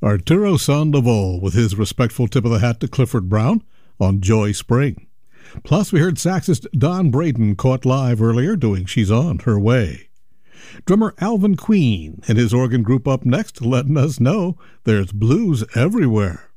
Arturo Sandoval with his respectful tip of the hat to Clifford Brown on Joy Spring. Plus, we heard saxist Don Braden caught live earlier doing She's On Her Way. Drummer Alvin Queen and his organ group up next, letting us know there's blues everywhere.